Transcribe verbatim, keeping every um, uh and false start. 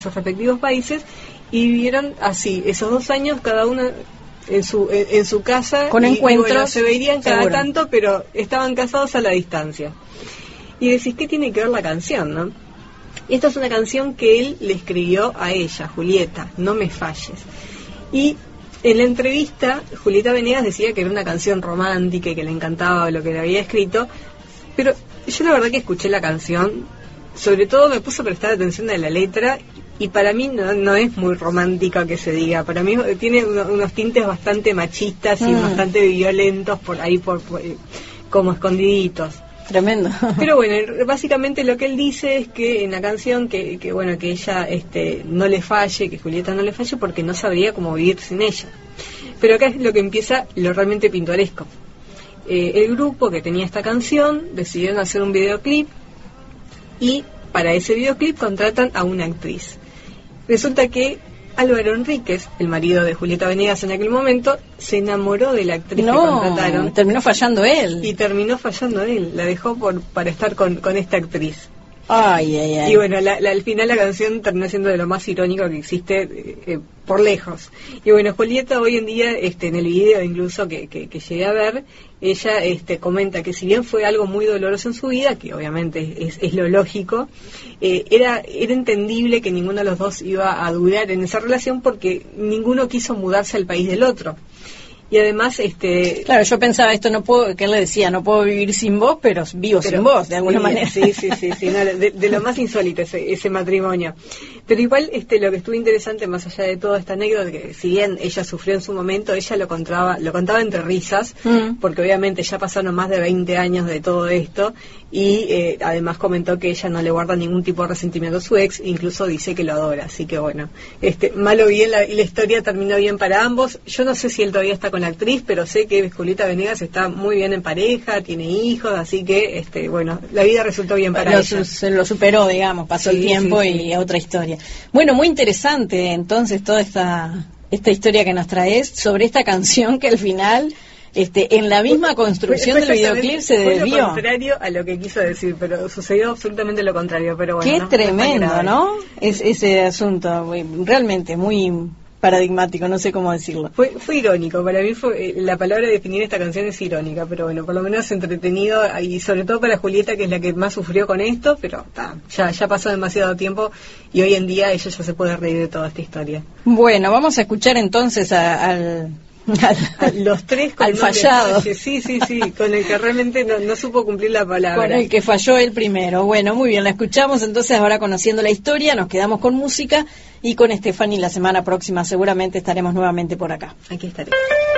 sus respectivos países y vivieron así, esos dos años cada una en su en, en su casa. Con y, encuentros. Y bueno, se veían cada seguro. tanto, pero estaban casados a la distancia. Y decís, ¿qué tiene que ver la canción, no? Y esta es una canción que él le escribió a ella, Julieta, No me falles. Y en la entrevista, Julieta Venegas decía que era una canción romántica y que le encantaba lo que le había escrito, pero yo la verdad que escuché la canción, sobre todo me puse a prestar atención a la letra, y para mí no, no es muy romántica que se diga, para mí tiene uno, unos tintes bastante machistas y mm. bastante violentos por ahí, por, por como escondiditos. Tremendo. Pero bueno, básicamente lo que él dice es que en la canción que, que bueno, que ella este no le falle, que Julieta no le falle porque no sabría cómo vivir sin ella. Pero acá es lo que empieza lo realmente pintoresco. Eh, el grupo que tenía esta canción decidieron hacer un videoclip y para ese videoclip contratan a una actriz. Resulta que Álvaro Enríquez, el marido de Julieta Venegas en aquel momento, se enamoró de la actriz no, que contrataron. Terminó fallando él. Y terminó fallando él, la dejó por para estar con, con esta actriz. Ay, ay, ay. Y bueno, la, la, al final la canción terminó siendo de lo más irónico que existe eh, eh, por lejos. Y bueno, Julieta hoy en día, este, en el video incluso que, que, que llegué a ver, ella este, comenta que si bien fue algo muy doloroso en su vida, que obviamente es, es lo lógico, eh, era, era entendible que ninguno de los dos iba a durar en esa relación porque ninguno quiso mudarse al país del otro. Y además, este... Claro, yo pensaba esto, no puedo, que él le decía, no puedo vivir sin vos, pero vivo pero, sin vos, de alguna sí, manera. Sí, sí, sí, sí no, de, de lo más insólito ese, ese matrimonio. Pero igual, este, lo que estuvo interesante, más allá de toda esta anécdota, que si bien ella sufrió en su momento, ella lo contaba, lo contaba entre risas, mm. porque obviamente ya pasaron más de veinte años de todo esto, y eh, además comentó que ella no le guarda ningún tipo de resentimiento a su ex, incluso dice que lo adora, así que bueno, este, mal o bien, la, la historia terminó bien para ambos. Yo no sé si él todavía está con la actriz, pero sé que Julieta Venegas está muy bien en pareja, tiene hijos, así que este bueno, la vida resultó bien para lo, ella. Se lo superó, digamos, pasó sí, el tiempo sí, sí. y otra historia. Bueno, muy interesante entonces toda esta esta historia que nos traes sobre esta canción que al final este en la misma construcción fue, fue del videoclip se fue desvió. Lo contrario a lo que quiso decir, pero sucedió absolutamente lo contrario, pero bueno. Qué no, tremendo, no, ¿no? Es, ese asunto, realmente muy paradigmático, no sé cómo decirlo. Fue fue irónico, para mí fue la palabra de definir esta canción es irónica, pero bueno, por lo menos entretenido y sobre todo para Julieta, que es la que más sufrió con esto, pero ta, ya ya pasó demasiado tiempo y hoy en día ella ya se puede reír de toda esta historia. Bueno, vamos a escuchar entonces a, al Al, los tres con al fallado, sí, sí, sí, con el que realmente no, no supo cumplir la palabra, con el que falló el primero. Bueno, muy bien, la escuchamos entonces ahora conociendo la historia, nos quedamos con música y con Estefany la semana próxima seguramente estaremos nuevamente por acá. Aquí estaré.